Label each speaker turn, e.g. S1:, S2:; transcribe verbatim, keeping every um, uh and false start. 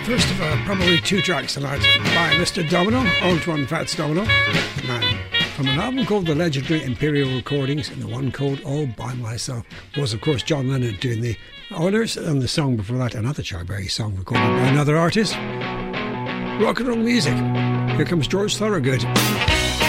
S1: First of uh, probably two tracks tonight by Mister Domino, Old One Fats Domino, the man, from an album called The Legendary Imperial Recordings, and the one called All By Myself was, of course, John Lennon doing the honours, and the song before that, another Charberry song recorded by another artist. Rock and roll music. Here comes George Thorogood.